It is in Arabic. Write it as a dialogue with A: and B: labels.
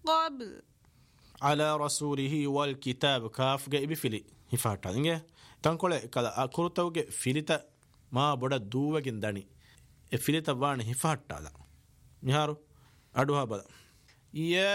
A: قبل
B: على رسوله والكتاب كاف جاء بفلي هفاتا إنجه تنقل كلا أكرتوج فيلتا ما بڑا دوه جنداني فيلتا وان هفاتا لا نهارو أدوها بلا